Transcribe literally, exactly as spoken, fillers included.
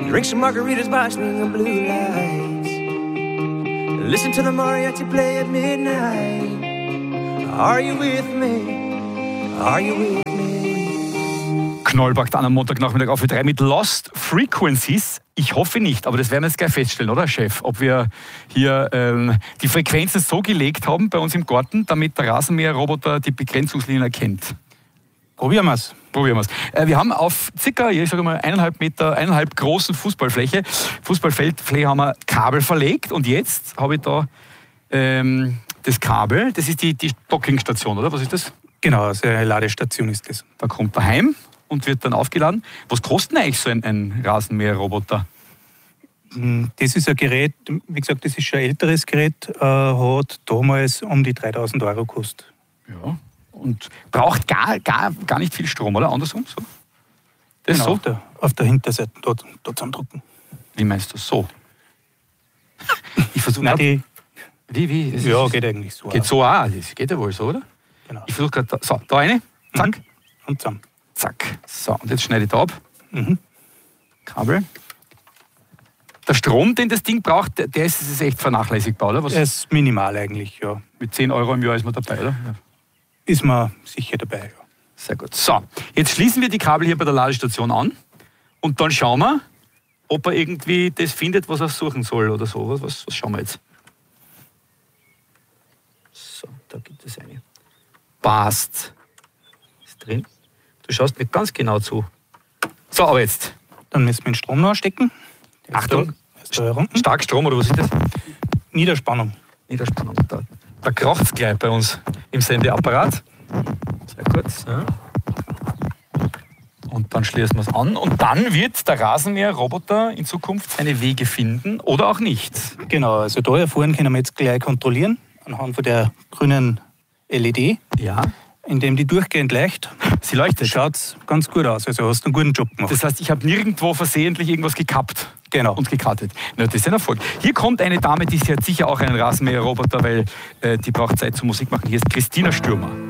Drink some margaritas watching the blue lights. Listen to the mariachi play at midnight. Are you with me? Are you with me? Knoll packt an am Montagnachmittag auf Ö drei mit Lost Frequencies. Ich hoffe nicht, aber das werden wir jetzt gleich feststellen, oder Chef? Ob wir hier ähm, die Frequenzen so gelegt haben bei uns im Garten, damit der Rasenmäherroboter die Begrenzungslinien erkennt. Probieren wir es. Probieren wir es. Äh, wir haben auf circa, ich sage mal, eineinhalb Meter, eineinhalb großen Fußballfläche, Fußballfeldfläche haben wir Kabel verlegt und jetzt habe ich da ähm, das Kabel, das ist die, die Dockingstation, oder? Was ist das? Genau, also eine Ladestation ist das. Da kommt er heim und wird dann aufgeladen. Was kostet denn eigentlich so ein, ein Rasenmäherroboter? Das ist ein Gerät, wie gesagt, das ist schon ein älteres Gerät, äh, hat damals um die dreitausend Euro gekostet. Ja. Und braucht gar, gar, gar nicht viel Strom, oder? Andersrum? So? Das genau, so? auf, der, auf der Hinterseite dort, dort zusammendrücken. Wie meinst du so? Ich versuche Nein, die, Wie, wie? Das ja, ist, geht eigentlich so. Geht auch. so auch. Das geht ja wohl so, oder? Genau. Ich versuche gerade. So, da eine. Zack. Mhm. Und zusammen. Zack. So, und jetzt schneide ich da ab. Mhm. Kabel. Der Strom, den das Ding braucht, der ist, das ist echt vernachlässigbar, oder? Was? Er ist minimal eigentlich, ja. Mit zehn Euro im Jahr ist man dabei, oder? Ja. Ist man sicher dabei, ja. Sehr gut. So, jetzt schließen wir die Kabel hier bei der Ladestation an und dann schauen wir, ob er irgendwie das findet, was er suchen soll oder so. Was, was, was schauen wir jetzt? So, da gibt es eine. Passt. Ist drin. Du schaust mir ganz genau zu. So, aber jetzt. Dann müssen wir den Strom noch stecken. Achtung. Ist da herunten. Starkstrom oder was ist das? Niederspannung. Niederspannung. Da, da kracht es gleich bei uns im Sendeapparat. Sehr gut. So. Und dann schließen wir es an. Und dann wird der Rasenmäherroboter in Zukunft seine Wege finden oder auch nicht. Genau, also da hier vorne können wir jetzt gleich kontrollieren, anhand von der grünen L E D, Ja. indem die durchgehend leicht. Sie leuchtet. Schaut ganz gut aus, also hast du einen guten Job gemacht. Das heißt, ich habe nirgendwo versehentlich irgendwas gekappt. Genau. Und gekartet. Na, das ist ein Erfolg. Hier kommt eine Dame, die hat sicher auch einen Rasenmäherroboter, weil äh, die braucht Zeit zum Musik machen. Hier ist Christina Stürmer.